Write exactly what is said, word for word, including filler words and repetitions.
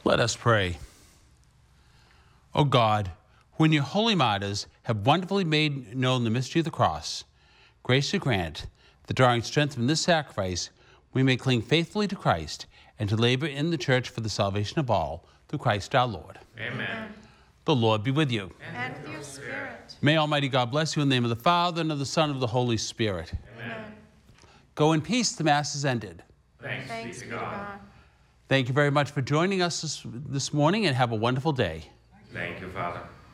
Let us pray. O God, when your holy martyrs have wonderfully made known the mystery of the cross, graciously grant that, drawing strength from this sacrifice, we may cling faithfully to Christ and to labor in the church for the salvation of all, through Christ our Lord. Amen. The Lord be with you. And with your spirit. May Almighty God bless you in the name of the Father, and of the Son, and of the Holy Spirit. Amen. Go in peace. The Mass is ended. Thanks, Thanks be to God. Thank you very much for joining us this, this morning, and have a wonderful day. Thank you, Father.